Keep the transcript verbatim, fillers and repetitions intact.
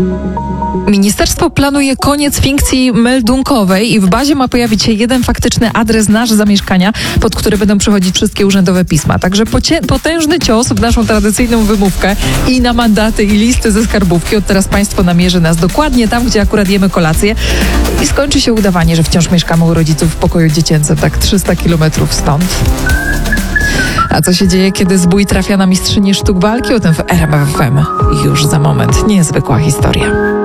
Ministerstwo planuje koniec fikcji meldunkowej i w bazie ma pojawić się jeden faktyczny adres nasz zamieszkania, pod który będą przychodzić wszystkie urzędowe pisma. Także pocie- potężny cios w naszą tradycyjną wymówkę i na mandaty i listy ze skarbówki. Od teraz państwo namierzy nas dokładnie tam, gdzie akurat jemy kolację i skończy się udawanie, że wciąż mieszkamy u rodziców w pokoju dziecięcym, tak trzysta kilometrów stąd. A co się dzieje, kiedy zbój trafia na mistrzynię sztuk walki? O tym w R M F F M już za moment. Niezwykła historia.